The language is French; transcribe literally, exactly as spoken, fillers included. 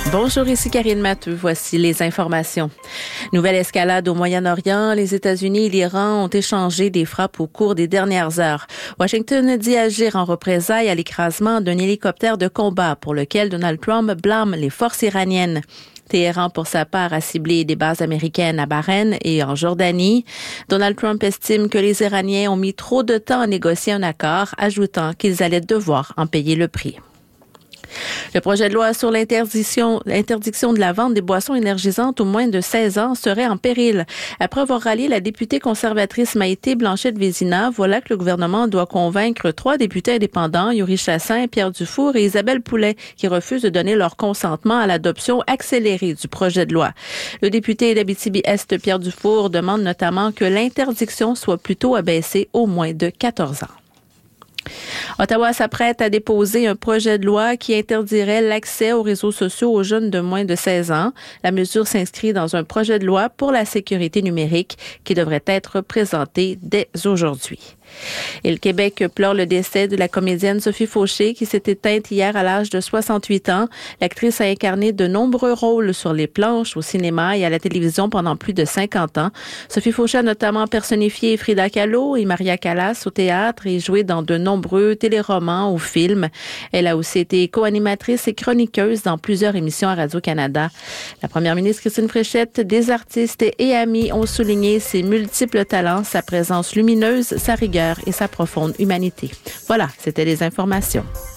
Bonjour, ici Karine Matteux. Voici les informations. Nouvelle escalade au Moyen-Orient. Les États-Unis et l'Iran ont échangé des frappes au cours des dernières heures. Washington dit agir en représailles à l'écrasement d'un hélicoptère de combat pour lequel Donald Trump blâme les forces iraniennes. Téhéran, pour sa part, a ciblé des bases américaines à Bahreïn et en Jordanie. Donald Trump estime que les Iraniens ont mis trop de temps à négocier un accord, ajoutant qu'ils allaient devoir en payer le prix. Le projet de loi sur l'interdiction, l'interdiction de la vente des boissons énergisantes aux moins de seize ans serait en péril. Après avoir rallié la députée conservatrice Maïté Blanchette-Vézina, voilà que le gouvernement doit convaincre trois députés indépendants, Yuri Chassin, Pierre Dufour et Isabelle Poulet, qui refusent de donner leur consentement à l'adoption accélérée du projet de loi. Le député d'Abitibi-Est, Pierre Dufour, demande notamment que l'interdiction soit plutôt abaissée aux moins de quatorze ans. Ottawa s'apprête à déposer un projet de loi qui interdirait l'accès aux réseaux sociaux aux jeunes de moins de seize ans. La mesure s'inscrit dans un projet de loi pour la sécurité numérique qui devrait être présenté dès aujourd'hui. Et le Québec pleure le décès de la comédienne Sophie Fauché qui s'est éteinte hier à l'âge de soixante-huit ans. L'actrice a incarné de nombreux rôles sur les planches, au cinéma et à la télévision pendant plus de cinquante ans. Sophie Fauché a notamment personnifié Frida Kahlo et Maria Callas au théâtre et joué dans de nombreux téléromans ou films. Elle a aussi été co-animatrice et chroniqueuse dans plusieurs émissions à Radio-Canada. La première ministre Christine Fréchette, des artistes et amis ont souligné ses multiples talents, sa présence lumineuse, sa rigueur et sa profonde humanité. Voilà, c'était les informations.